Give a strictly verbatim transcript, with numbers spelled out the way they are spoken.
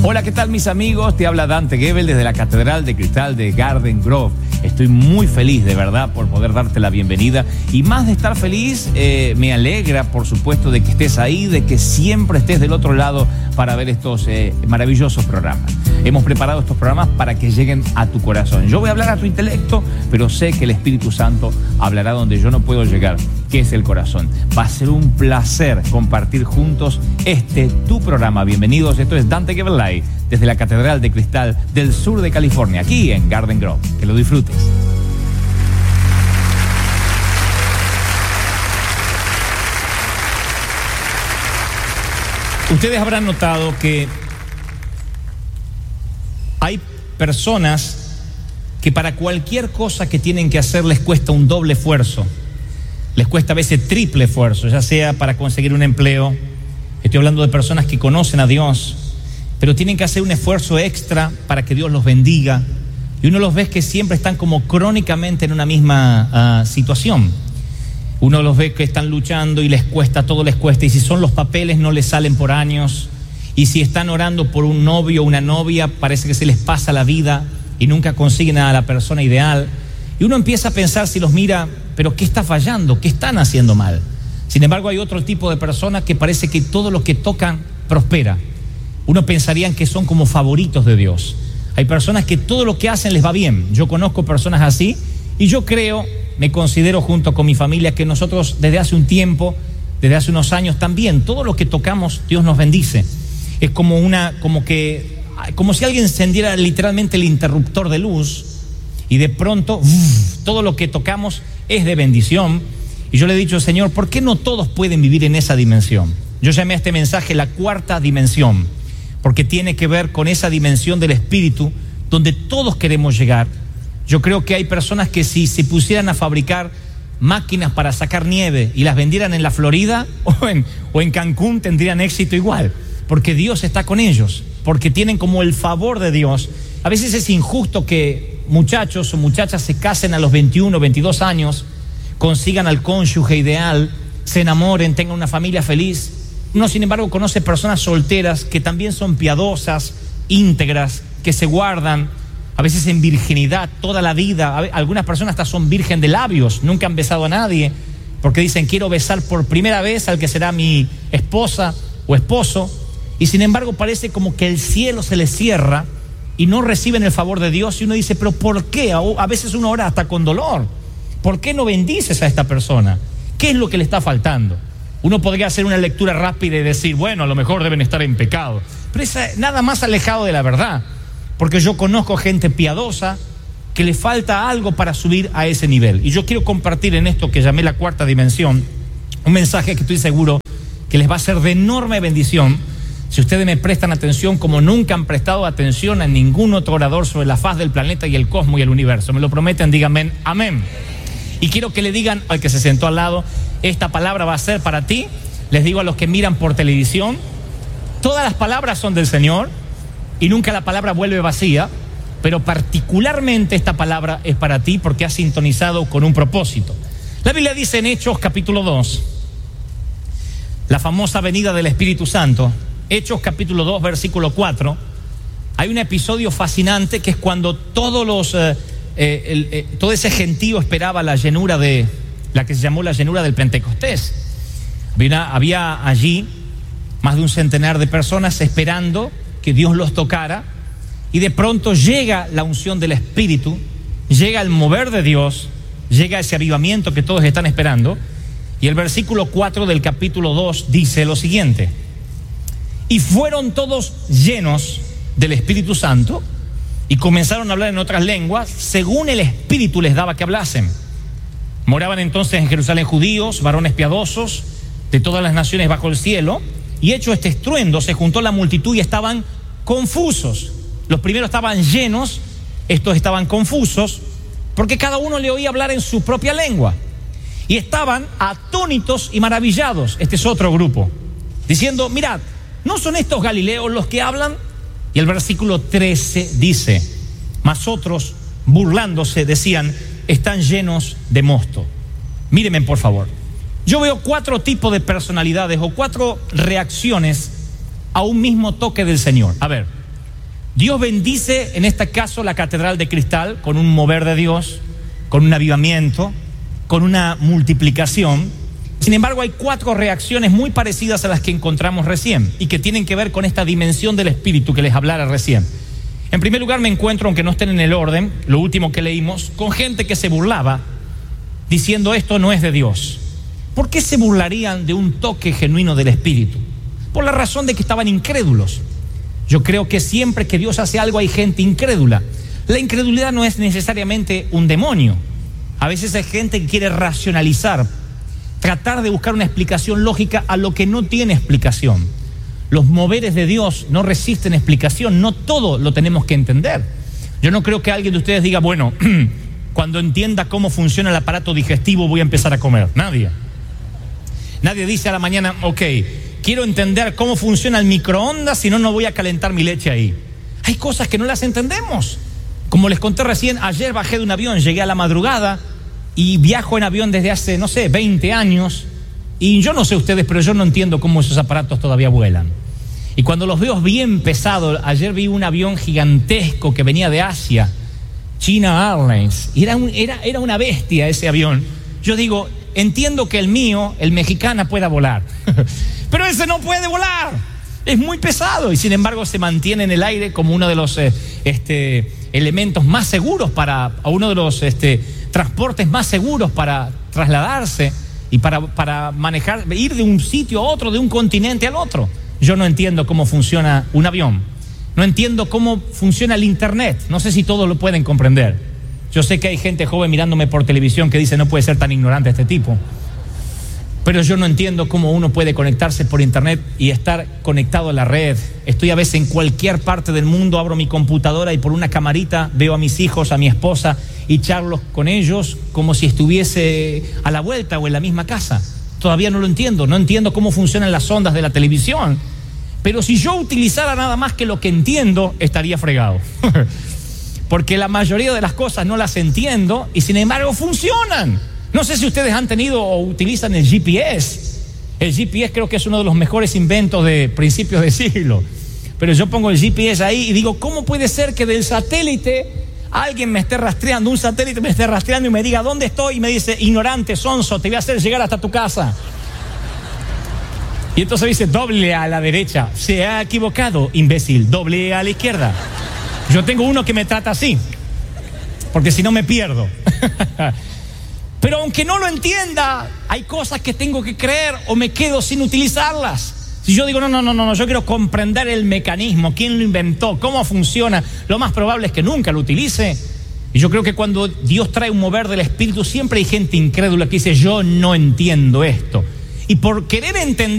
Hola, ¿qué tal mis amigos? Te habla Dante Gebel desde la Catedral de Cristal de Garden Grove. Estoy muy feliz, de verdad, por poder darte la bienvenida. Y más de estar feliz, eh, me alegra, por supuesto, de que estés ahí, de que siempre estés del otro lado para ver estos eh, maravillosos programas. Hemos preparado estos programas para que lleguen a tu corazón. Yo voy a hablar a tu intelecto, pero sé que el Espíritu Santo hablará donde yo no puedo llegar, que es el corazón. Va a ser un placer compartir juntos este tu programa. Bienvenidos, esto es Dante Gebel Live, desde la Catedral de Cristal del sur de California, aquí en Garden Grove. Que lo disfrutes. Ustedes habrán notado que hay personas que para cualquier cosa que tienen que hacer les cuesta un doble esfuerzo. Les cuesta a veces triple esfuerzo, ya sea para conseguir un empleo. Estoy hablando de personas que conocen a Dios, pero tienen que hacer un esfuerzo extra para que Dios los bendiga. Y uno los ve que siempre están como crónicamente en una misma uh, situación. Uno los ve que están luchando y les cuesta, todo les cuesta. Y si son los papeles no les salen por años. Y si están orando por un novio o una novia, parece que se les pasa la vida y nunca consiguen a la persona ideal. Y uno empieza a pensar, si los mira, pero ¿qué está fallando? ¿Qué están haciendo mal? Sin embargo, hay otro tipo de personas que parece que todo lo que tocan prospera. Uno pensaría que son como favoritos de Dios. Hay personas que todo lo que hacen les va bien. Yo conozco personas así y yo creo, me considero junto con mi familia, que nosotros desde hace un tiempo, desde hace unos años también, todo lo que tocamos Dios nos bendice. Es como una, como que, como si alguien encendiera literalmente el interruptor de luz y de pronto uf, todo lo que tocamos es de bendición. Y yo le he dicho, Señor, ¿por qué no todos pueden vivir en esa dimensión? Yo llamé a este mensaje la cuarta dimensión, porque tiene que ver con esa dimensión del Espíritu donde todos queremos llegar. Yo creo que hay personas que si se pusieran a fabricar máquinas para sacar nieve y las vendieran en la Florida o en, o en Cancún, tendrían éxito igual, porque Dios está con ellos, porque tienen como el favor de Dios. A veces es injusto que muchachos o muchachas se casen a los veintiuno, veintidós años, consigan al cónyuge ideal, se enamoren, tengan una familia feliz. Uno, sin embargo, conoce personas solteras que también son piadosas, íntegras, que se guardan, a veces en virginidad toda la vida. Algunas personas hasta son virgen de labios, nunca han besado a nadie, porque dicen, quiero besar por primera vez al que será mi esposa o esposo. Y sin embargo parece como que el cielo se les cierra y no reciben el favor de Dios. Y uno dice, pero ¿por qué? A veces uno ora hasta con dolor. ¿Por qué no bendices a esta persona? ¿Qué es lo que le está faltando? Uno podría hacer una lectura rápida y decir, bueno, a lo mejor deben estar en pecado. Pero es nada más alejado de la verdad. Porque yo conozco gente piadosa que le falta algo para subir a ese nivel. Y yo quiero compartir en esto que llamé la cuarta dimensión, un mensaje que estoy seguro que les va a ser de enorme bendición. Si ustedes me prestan atención como nunca han prestado atención a ningún otro orador sobre la faz del planeta y el cosmos y el universo. ¿Me lo prometen? Díganme amén. Y quiero que le digan al que se sentó al lado, esta palabra va a ser para ti. Les digo a los que miran por televisión, todas las palabras son del Señor y nunca la palabra vuelve vacía, pero particularmente esta palabra es para ti porque has sintonizado con un propósito. La Biblia dice en Hechos capítulo dos, la famosa venida del Espíritu Santo, Hechos capítulo dos, versículo cuatro, hay un episodio fascinante que es cuando todos los... Eh, Eh, el, eh, todo ese gentío esperaba la llenura de la que se llamó la llenura del Pentecostés. Había, había allí más de un centenar de personas esperando que Dios los tocara, y de pronto llega la unción del Espíritu, llega el mover de Dios, llega ese avivamiento que todos están esperando. Y el versículo cuatro del capítulo dos dice lo siguiente: y fueron todos llenos del Espíritu Santo y comenzaron a hablar en otras lenguas, según el Espíritu les daba que hablasen. Moraban entonces en Jerusalén judíos, varones piadosos, de todas las naciones bajo el cielo. Y hecho este estruendo, se juntó la multitud y estaban confusos. Los primeros estaban llenos, estos estaban confusos, porque cada uno le oía hablar en su propia lengua. Y estaban atónitos y maravillados, este es otro grupo, diciendo, mirad, ¿no son estos galileos los que hablan? Y el versículo trece dice, mas otros, burlándose, decían, están llenos de mosto. Mírenme por favor, yo veo cuatro tipos de personalidades o cuatro reacciones a un mismo toque del Señor. A ver, Dios bendice, en este caso, la catedral de cristal con un mover de Dios, con un avivamiento, con una multiplicación. Sin embargo, hay cuatro reacciones muy parecidas a las que encontramos recién y que tienen que ver con esta dimensión del Espíritu que les hablara recién. En primer lugar, me encuentro, aunque no estén en el orden, lo último que leímos, con gente que se burlaba diciendo esto no es de Dios. ¿Por qué se burlarían de un toque genuino del Espíritu? Por la razón de que estaban incrédulos. Yo creo que siempre que Dios hace algo hay gente incrédula. La incredulidad no es necesariamente un demonio. A veces hay gente que quiere racionalizar, tratar de buscar una explicación lógica a lo que no tiene explicación. Los moveres de Dios no resisten explicación, no todo lo tenemos que entender. Yo no creo que alguien de ustedes diga, bueno, cuando entienda cómo funciona el aparato digestivo voy a empezar a comer. Nadie. Nadie dice a la mañana, ok, quiero entender cómo funciona el microondas, si no, no voy a calentar mi leche ahí. Hay cosas que no las entendemos. Como les conté recién, ayer bajé de un avión, llegué a la madrugada y viajo en avión desde hace, no sé, veinte años. Y yo no sé ustedes, pero yo no entiendo cómo esos aparatos todavía vuelan. Y cuando los veo bien pesados, ayer vi un avión gigantesco que venía de Asia, China Airlines, y era, un, era, era una bestia ese avión. Yo digo, entiendo que el mío, el Mexicana, pueda volar, pero ese no puede volar, es muy pesado y sin embargo se mantiene en el aire como uno de los eh, este, elementos más seguros para, uno de los este, transportes más seguros para trasladarse y para, para manejar, ir de un sitio a otro, de un continente al otro. Yo no entiendo cómo funciona un avión, no entiendo cómo funciona el internet, no sé si todos lo pueden comprender. Yo sé que hay gente joven mirándome por televisión que dice no puede ser tan ignorante este tipo, pero yo no entiendo cómo uno puede conectarse por internet y estar conectado a la red. Estoy a veces en cualquier parte del mundo, abro mi computadora y por una camarita veo a mis hijos, a mi esposa y charlo con ellos como si estuviese a la vuelta o en la misma casa. Todavía no lo entiendo, no entiendo cómo funcionan las ondas de la televisión, pero si yo utilizara nada más que lo que entiendo, estaría fregado. Porque la mayoría de las cosas no las entiendo y sin embargo funcionan. No sé si ustedes han tenido o utilizan el G P S. El G P S creo que es uno de los mejores inventos de principios de siglo. Pero yo pongo el G P S ahí y digo, ¿cómo puede ser que del satélite alguien me esté rastreando, un satélite me esté rastreando y me diga dónde estoy? Y me dice, ignorante, sonso, te voy a hacer llegar hasta tu casa. Y entonces dice, doble a la derecha. Se ha equivocado, imbécil, doble a la izquierda. Yo tengo uno que me trata así, porque si no me pierdo. Pero aunque no lo entienda, hay cosas que tengo que creer o me quedo sin utilizarlas. Si yo digo, no, no, no, no, yo quiero comprender el mecanismo, quién lo inventó, cómo funciona, lo más probable es que nunca lo utilice. Y yo creo que cuando Dios trae un mover del Espíritu, siempre hay gente incrédula que dice, yo no entiendo esto. Y por querer entender